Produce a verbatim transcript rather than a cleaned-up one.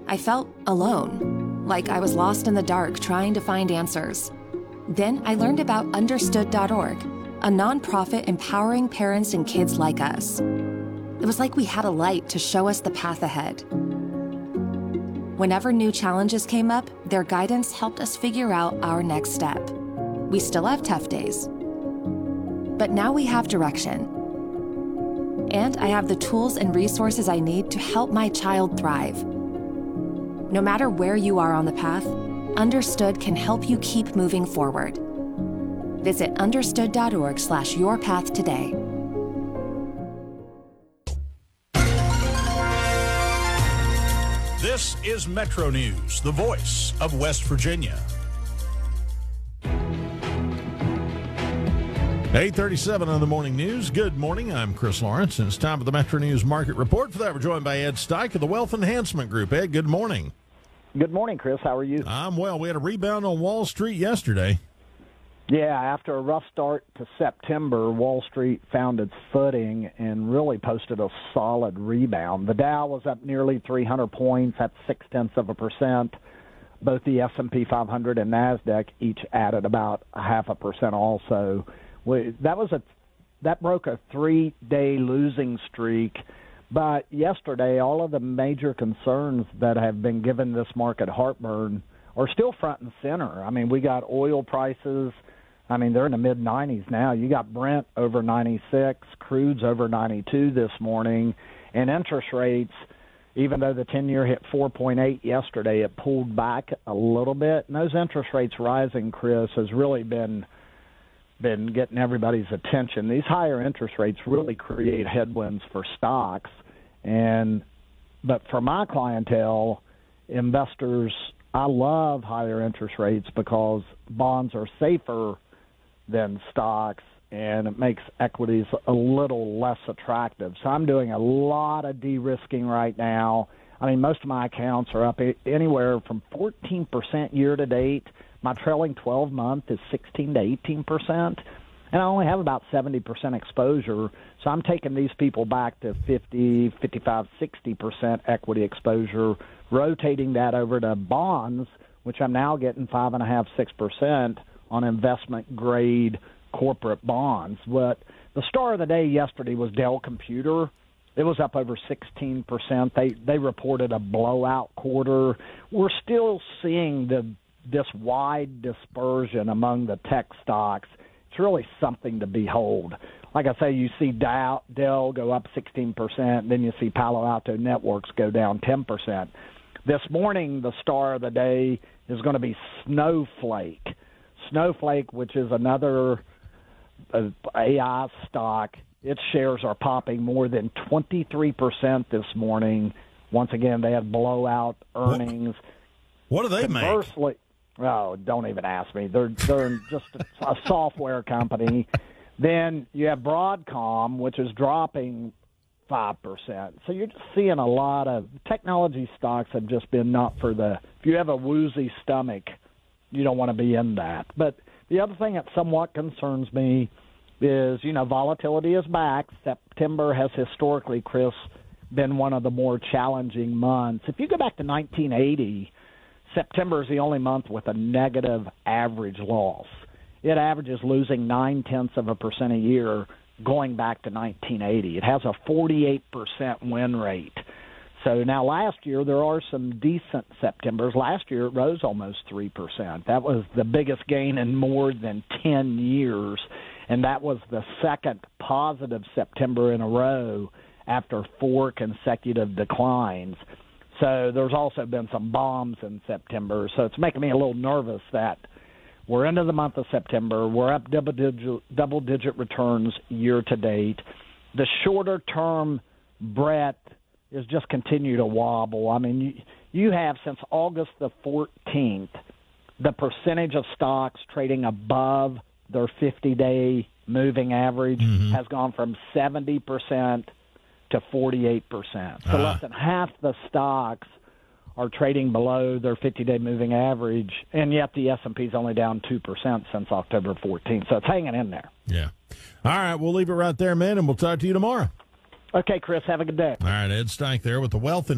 I felt alone, like I was lost in the dark trying to find answers. Then I learned about Understood dot org, a nonprofit empowering parents and kids like us. It was like we had a light to show us the path ahead. Whenever new challenges came up, their guidance helped us figure out our next step. We still have tough days, but now we have direction. And I have the tools and resources I need to help my child thrive. No matter where you are on the path, Understood can help you keep moving forward. Visit understood dot org slash your path today. This is Metro News, the voice of West Virginia. eight thirty-seven on the morning news. Good morning. I'm Chris Lawrence, and it's time for the Metro News Market Report. For that, we're joined by Ed Steich of the Wealth Enhancement Group. Ed, good morning. Good morning, Chris. How are you? I'm well. We had a rebound on Wall Street yesterday. Yeah, after a rough start to September, Wall Street found its footing and really posted a solid rebound. The Dow was up nearly three hundred points, at six-tenths of a percent. Both the S and P five hundred and NASDAQ each added about a half a percent also. We, that was a that broke a three-day losing streak. But yesterday, all of the major concerns that have been giving this market heartburn are still front and center. I mean, we got oil prices. I mean, they're in the mid nineties now. You got Brent over ninety-six, crude's over ninety-two this morning, and interest rates, even though the ten-year hit four point eight yesterday, it pulled back a little bit. And those interest rates rising, Chris, has really been been getting everybody's attention. These higher interest rates really create headwinds for stocks. And but for my clientele, investors, I love higher interest rates because bonds are safer than stocks, and it makes equities a little less attractive. So I'm doing a lot of de-risking right now. I mean, most of my accounts are up anywhere from fourteen percent year to date. My trailing twelve month is sixteen to eighteen percent. And I only have about seventy percent exposure, so I'm taking these people back to fifty, fifty-five, sixty percent equity exposure, rotating that over to bonds, which I'm now getting five point five, six percent on investment-grade corporate bonds. But the star of the day yesterday was Dell Computer. It was up over sixteen percent. They they reported a blowout quarter. We're still seeing the this wide dispersion among the tech stocks. It's really something to behold. Like I say, you see Dow, Dell go up sixteen percent, then you see Palo Alto Networks go down ten percent. This morning, the star of the day is going to be Snowflake. Snowflake, which is another uh, A I stock, its shares are popping more than twenty-three percent this morning. Once again, they had blowout earnings. What, what do they Conversely, make? Oh, don't even ask me. They're they're just a, a software company. Then you have Broadcom, which is dropping five percent. So you're just seeing a lot of technology stocks have just been not for the – if you have a woozy stomach, you don't want to be in that. But the other thing that somewhat concerns me is, you know, volatility is back. September has historically, Chris, been one of the more challenging months. If you go back to nineteen eighty – September is the only month with a negative average loss. It averages losing nine-tenths of a percent a year going back to nineteen eighty. It has a forty-eight percent win rate. So now last year there are some decent Septembers. Last year it rose almost three percent. That was the biggest gain in more than ten years, and that was the second positive September in a row after four consecutive declines. So there's also been some bombs in September. So it's making me a little nervous that we're into the month of September. We're up double-digit, double-digit returns year to date. The shorter-term breadth is just continue to wobble. I mean, you, you have since August the fourteenth, the percentage of stocks trading above their fifty-day moving average mm-hmm. has gone from seventy percent to forty-eight percent. So uh. less than half the stocks are trading below their fifty-day moving average, and yet the S and P is only down two percent since October fourteenth. So it's hanging in there. Yeah. All right, we'll leave it right there, man, and we'll talk to you tomorrow. Okay, Chris, have a good day. All right, Ed Steich there with the Wealth